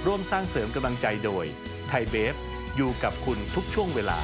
ร่วมสร้างเสริมกำลังใจโดยไทยเบฟอยู่กับคุณทุกช่วงเวลา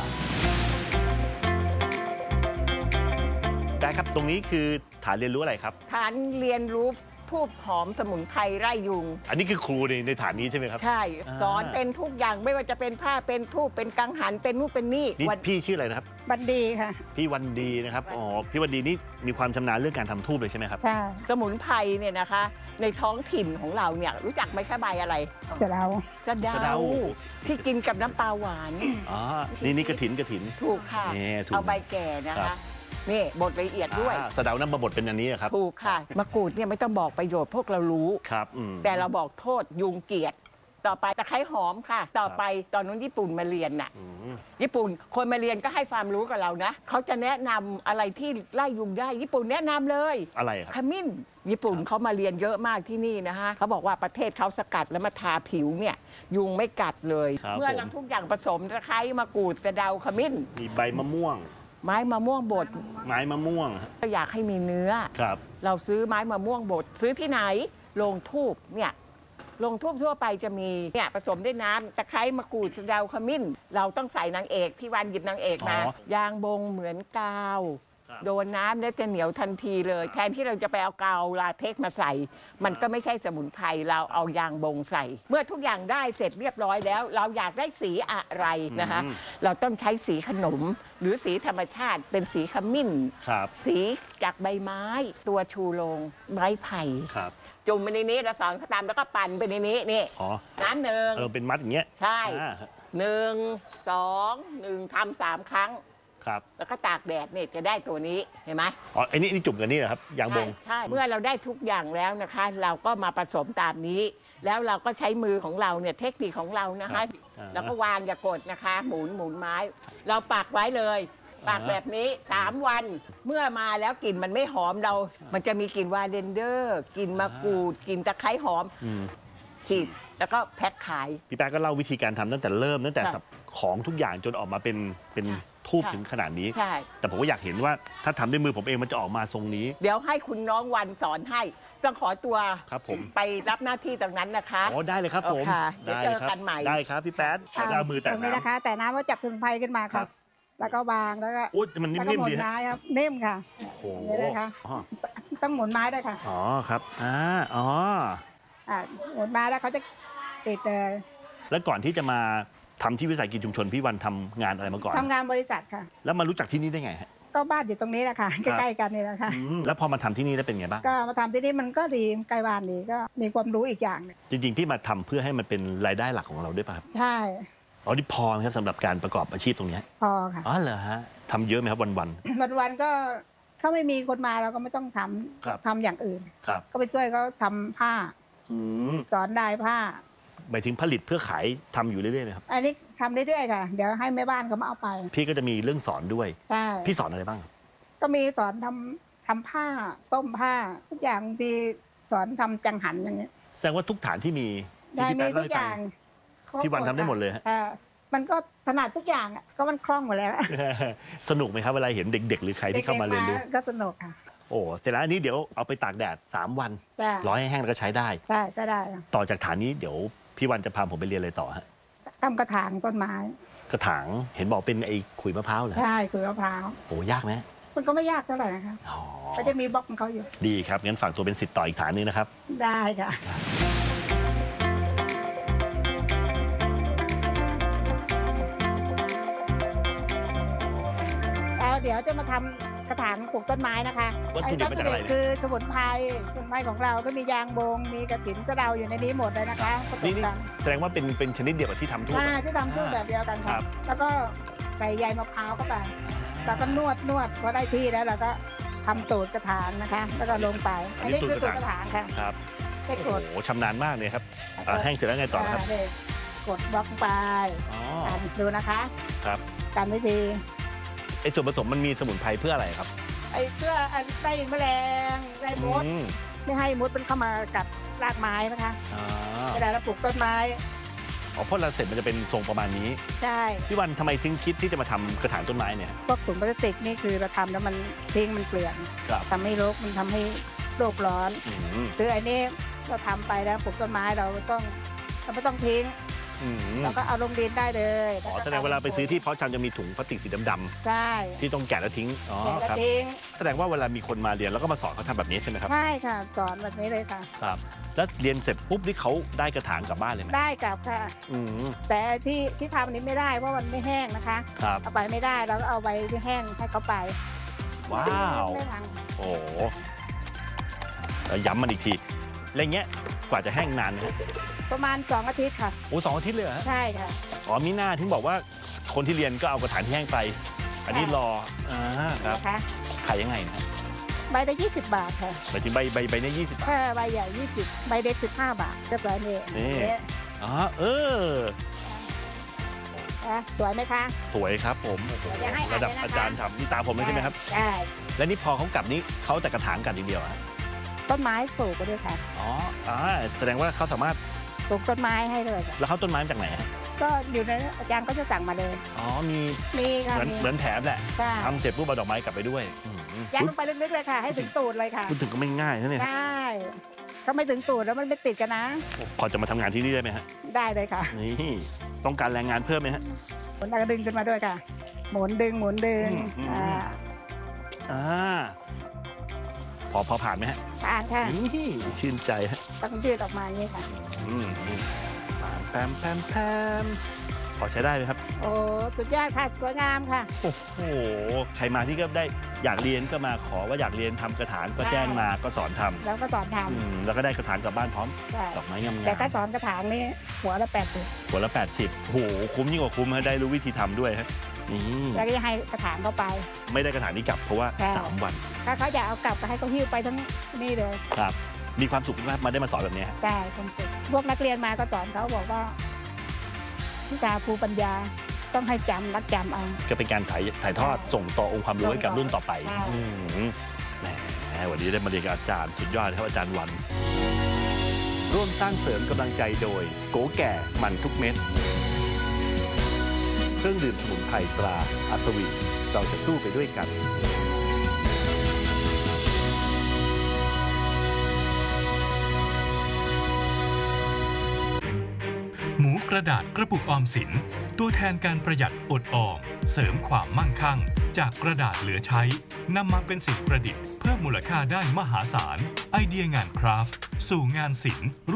ได้ครับตรงนี้คือฐานเรียนรู้อะไรครับฐานเรียนรู้ทูบหอมสมุนไพรไร่ยุงอันนี้คือครูในฐานนี้ใช่ไหมครับใช่สอนเป็นทุกอย่างไม่ว่าจะเป็นผ้าเป็นทูบเป็นกังหันเป็นนู่นเป็นนี่พี่ชื่ออะไรนะครับวันดีค่ะพี่วันดีนะครับอ๋อพี่วันดีนี่มีความชำนาญเรื่องการทำทูบเลยใช่ไหมครับใช่สมุนไพรเนี่ยนะคะในท้องถิ่นของเราเนี่ยรู้จักไหมคะใบอะไรสะเดาที่กินกับน้ำปลาหวานอ๋อนี่กระถินถูกค่ะเอาใบแก่นะคะนี่บดละเอียดด้วยสะเดาน้ำบดเป็นอันนี้ครับถูกค่ะมะกรูดเนี่ยไม่ต้องบอกประโยชน์พวกเรารู้ครับแต่เราบอกโทษยุงเกียดต่อไปตะไคร้หอมค่ะต่อไปตอนนู้นญี่ปุ่นมาเรียนน่ะญี่ปุ่นคนมาเรียนก็ให้ความรู้กับเรานะเขาจะแนะนำอะไรที่ไล่ยุงได้ญี่ปุ่นแนะนำเลยอะไรครับขมิ้นญี่ปุ่นเขามาเรียนเยอะมากที่นี่นะฮะเขาบอกว่าประเทศเขาสกัดแล้วมาทาผิวเนี่ยยุงไม่กัดเลยเมื่อเราทุกอย่างผสมตะไคร้มะกรูดสะเดาขมิ้นมีใบมะม่วงไม้มะม่วงบดไม้มะม่วงก็อยากให้มีเนื้อครับเราซื้อไม้มะม่วงบดซื้อที่ไหนโรงทูบเนี่ยโรงทูบทั่วไปจะมีเนี่ยผสมด้วยน้ำตะไคร้มะกรูดสะเดาขมิ้นเราต้องใส่นางเอกพี่วันหยิบนางเอกมายางบงเหมือนกาวโดนน้ำแล้วจะเหนียวทันทีเลยแทนที่เราจะไปเอากาวลาเท็กซ์มาใส่มันก็ไม่ใช่สมุนไพรเราเอายางบงใส่เมื่อทุกอย่างได้เสร็จเรียบร้อยแล้วเราอยากได้สีอะไรนะคะเราต้องใช้สีขนมหรือสีธรรมชาติเป็นสีขมิ้นสีจากใบไม้ตัวชูโรงไม้ไผ่จุ่มไปในนี้เราสอนเขาตามแล้วก็ปั่นไปในนี้นี่น้ำหนึ่งเป็นมัดอย่างเงี้ยใช่1 2 1ทำ3 ครั้งแล้วก็ตากแดดเนี่ยจะได้ตัวนี้เห็นไหมอ๋อไอ้นี่จุ่มกันนี่เหรอครับยางบงใช่เมื่อเราได้ทุกอย่างแล้วนะคะเราก็มาผสมตามนี้แล้วเราก็ใช้มือของเราเนี่ยเทคนิคของเรานะคะแล้วก็วางอย่ากดนะคะหมุนไม้เราปักไว้เลยปักแบบนี้3 วันเมื่อมาแล้วกลิ่นมันไม่หอมมันจะมีกลิ่นวาเลนเดอร์กลิ่นมะกรูดกลิ่นตะไคร้หอมฉีดแล้วก็แพ็คขายพี่แป๊ะก็เล่าวิธีการทำตั้งแต่ของทุกอย่างจนออกมาเป็นทูบถึงขนาดนี้แต่ผมก็อยากเห็นว่าถ้าทำด้วยมือผมเองมันจะออกมาทรงนี้เดี๋ยวให้คุณน้องวันสอนให้ต้องขอตัวครับผมไปรับหน้าที่ตรงนั้นนะคะอ๋อได้เลยครับผมได้เจอกันใหม่ได้ครับพี่แป๊ะเอามือแต่ตรงนี้นะคะแต่น้ำก็จับสมุนไพรขึ้นมาครับแล้วก็วางแล้วก็มันนิ่มๆดีครับนิ่มค่ะโอ้โหนี่เลยค่ะต้องหมุนไม้ด้วยค่ะอ๋อครับหมุนไม้แล้วเขาจะติดเลยแล้วก่อนที่จะมาทำที่วิสาหกิจชุมชนพี่วันทำงานอะไรมาก่อนทำงานบริษัทค่ะแล้วมารู้จักที่นี่ได้ไงฮะก็บ้านอยู่ตรงนี้แหละค่ะใกล้ๆกันนี่แหละค่ะแล้วพอมาทำที่นี่แล้วเป็นไงบ้างก็มาทำที่นี่มันก็ดีใกล้บ้านดีก็มีความรู้อีกอย่างจริงๆพี่มาทำเพื่อให้มันเป็นรายได้หลักของเราด้วยป่ะครับใช่อ๋อที่พอไหมครับสำหรับการประกอบอาชีพตรงนี้พอค่ะอ๋อเหรอฮะทำเยอะไหมครับวันก็เขาไม่มีคนมาเราก็ไม่ต้องทำอย่างอื่นก็ไปช่วยเขาทำผ้าสอนได้ผ้าหมายถึงผลิตเพื่อขายทำอยู่เรื่อยๆไหมครับอันนี้ทำเรื่อยๆค่ะเดี๋ยวให้แม่บ้านเขามาเอาไปพี่ก็จะมีเรื่องสอนด้วยใช่พี่สอนอะไรบ้างก็มีสอนทำผ้าต้มผ้าทุกอย่างที่สอนทำจังหันอย่างเงี้ยแสดงว่าทุกฐานที่มีทุกอย่างพี่วันทำได้หมดเลยมันก็ถนัดทุกอย่างก็มันคล่องหมดแล้วสนุกไหมครับเวลาเห็นเด็กๆหรือใครที่เข้ามาเรียนรู้ก็สนุกค่ะโอ้เสร็จแล้วอันนี้เดี๋ยวเอาไปตากแดด3 วันร้อยให้แห้งแล้วก็ใช้ได้ใช่ได้ต่อจากฐานนี้เดี๋ยวพี่วันจะพาผมไปเรียนอะไรต่อฮะทำกระถางต้นไม้กระถางเห็นบอกเป็นไอ้ขุยมะพร้าวเหรอใช่ขุยมะพร้าวโอ้ยากไหมมันก็ไม่ยากเท่าไหร่นะคะก็จะมีบล็อกของเขาอยู่ดีครับงั้นฝากตัวเป็นศิษย์ต่ออีกฐานนึงนะครับได้ค่ะเดี๋ยวจะมาทำกระถางปลูกต้นไม้นะคะวัตถุดิบคือสมุนไพรของเราก็มียางบงมีกระถินสะเดาอยู่ในนี้หมดเลยนะคะนี่แสดงว่าเป็นชนิดเดียวกับที่ทำทูบที่ทำทูบแบบเดียวกันครับแล้วก็ใส่ใยมะพร้าวเข้าไปแล้วก็นวดพอได้ที่แล้วเราก็ทำตูดกระถางนะคะแล้วก็ลงไปอันนี้คือตูดกระถางค่ะครับโอ้โหชำนาญมากเลยครับแห้งเสร็จแล้วไงต่อครับกดบล็อกไปกันดูนะคะครับการวิธีไอ้ส่วนผสมมันมีสมุนไพรเพื่ออะไรครับไอ้เพื่อไล่แมลงไล่มดไม่ให้มดมันเข้ามากัดรากไม้นะคะเวลาเราปลูกต้นไม้พอเราเสร็จมันจะเป็นทรงประมาณนี้ใช่พี่วันทำไมถึงคิดที่จะมาทำกระถางต้นไม้เนี่ยพวกถุงพลาสติกนี่คือเราทำแล้วมันทิ้งมันเกลื่อนทำให้โรคมันทำให้โรคร้อนคือไอ้นี่เราทำไปแล้วปลูกต้นไม้เราต้องเราไม่ต้องทิ้งเราก็เอาลงดินได้เลยแสดงเวลาไปซื้อที่เพาะชำจะมีถุงพลาสติกสีดำๆใช่ที่ต้องแกะแล้วทิ้งแกะแล้วทิ้งแสดงว่าเวลามีคนมาเรียนแล้วก็มาสอนเขาทำแบบนี้ใช่ไหมครับใช่ค่ะสอนแบบนี้เลยค่ะครับแล้วเรียนเสร็จปุ๊บนี่เขาได้กระถางกลับบ้านเลยไหมได้กลับค่ะแต่ที่ทำนี้ไม่ได้เพราะมันไม่แห้งนะคะเอาไปไม่ได้เราก็เอาไปที่แห้งให้เขาไปว้าวโอ้แล้วย้ำมันอีกทีอะไรเงี้ยกว่าจะแห้งนานนะประมาณ2 อาทิตย์ค่ะโอ้2 อาทิตย์เลยเหรอใช่ค่ะมีหน้าที่บอกว่าคนที่เรียนก็เอากระถางที่แห้งไปอันนี้รอครับขายยังไงนะใบละ20 บาทค่ะหมายถึงใบนี้20 บาทใบใหญ่20ใบเล็ก15 บาทเรียบร้อยนี่สวยไหมคะสวยครับผมระดับอาจารย์ทำนี่ตาผมเลยใช่ไหมครับใช่และนี่พอเขากลับนี้เขาแต่กระถางกันอย่างเดียวต้นไม้ปลูกก็ด้วยค่ะแสดงว่าเขาสามารถปลูกต้นไม้ให้เลยแล้วเขาต้นไม้จากไหนก็อยู่ในอาจารย์ก็จะสั่งมาเลยมีค่ะเหมือนแถมแหละทำเสร็จปุ๊บเอาดอกไม้กลับไปด้วยยัดลงไปลึกๆเลยค่ะให้ถึงตูดเลยค่ะพูดถึงก็ไม่ง่ายนะเนี่ยใช่ก็ไม่ถึงตูดแล้วมันไม่ติดกันนะพอจะมาทำงานที่นี่ได้ไหมฮะได้เลยค่ะนี่ต้องการแรงงานเพิ่มไหมฮะหมุนดึงขึ้นมาด้วยค่ะหมุนดึงพอผ่านไหมฮะผ่านค่ะนี่ชื่นใจฮะต้องยืดออกมาอย่างนี้ค่ะแปมพอใช้ได้ไหมครับโอ้สุดยอดค่ะสวยงามค่ะโอ้โหใครมาที่ก็ได้อยากเรียนก็มาขอว่าอยากเรียนทำกระถางก็แจ้งมาก็สอนทำแล้วก็สอนทำแล้วก็ได้กระถางกลับบ้านพร้อมดอกไม้งามๆแต่ถ้าสอนกระถางนี่หัวละ 80โอ้โหคุ้มยิ่งกว่าคุ้มได้รู้วิธีทำด้วยฮะนี่แล้วก็จะให้กระถางเขาไปไม่ได้กระถางนี้กลับเพราะว่า3 วันถ้าเขาอยากเอากลับก็ให้เขาหิ้วไปทั้งนี่เลยครับมีความสุขมากมาได้มาสอนแบบนี้ใช่ความสุขพวกนักเรียนมาก็สอนเขาบอกว่าวิชาภูมิปัญญาต้องให้จำรักจำเอาก็เป็นการถ่ายทอดส่งต่อองค์ความรู้ให้กับรุ่นต่อไปแหมวันนี้ได้มาเรียนกับอาจารย์สุดยอดครับอาจารย์วันร่วมสร้างเสริมกำลังใจโดยโกแก่มันทุกเม็ดเครื่องดื่มสมุนไพรตราอัศวินเราจะสู้ไปด้วยกันหมูกระดาษกระปุกออมสินตัวแทนการประหยัดอดออมเสริมความมั่งคั่งจากกระดาษเหลือใช้นำมาเป็นสิ่งประดิษฐ์เพิ่มมูลค่าได้มหาศาลไอเดียงานคราฟต์สู่งานศิลป์